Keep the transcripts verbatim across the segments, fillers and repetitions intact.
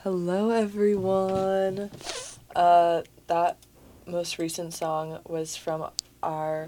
Hello, everyone. Uh, that most recent song was from our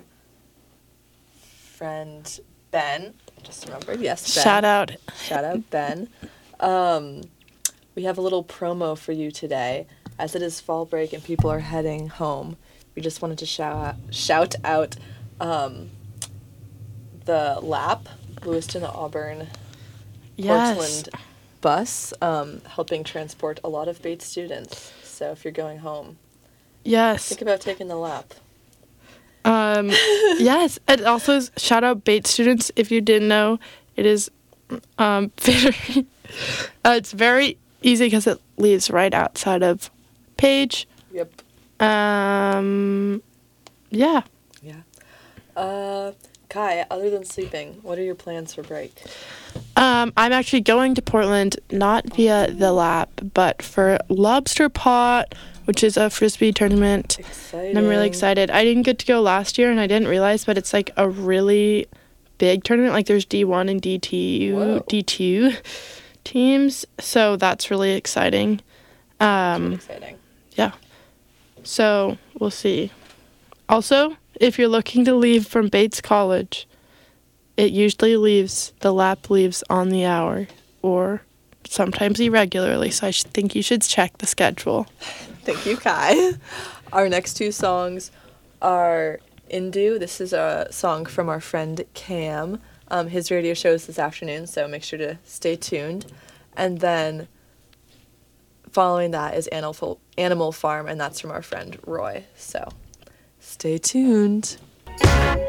friend Ben. Just remembered, yes, Ben. Shout out. Shout out, Ben. Um, we have a little promo for you today. As it is fall break and people are heading home, we just wanted to shout out, shout out um, the L A P, Lewiston Auburn Yes. Portland bus, um, helping transport a lot of Bates students. So if you're going home, Yes. think about taking the L A P. Um, yes. And also, shout out Bates students. If you didn't know, it is um, very, uh, it's very easy because it leaves right outside of Page. Yep. Um, yeah. Yeah. Uh, Kai, other than sleeping, what are your plans for break? Um, I'm actually going to Portland, not via the L A P, but for Lobster Pot, which is a Frisbee tournament. Exciting. And I'm really excited. I didn't get to go last year, and I didn't realize, but it's like a really big tournament. Like there's D one and D two, D two teams, so that's really exciting. Um, Really exciting. Yeah. So we'll see. Also, if you're looking to leave from Bates College, it usually leaves, the L A P leaves on the hour, or sometimes irregularly, so I should think you should check the schedule. Thank you, Kai. Our next two songs are Indu. This is a song from our friend Cam. Um, his radio show is this afternoon, so make sure to stay tuned. And then following that is Animal, Animal Farm, and that's from our friend Roy. So stay tuned.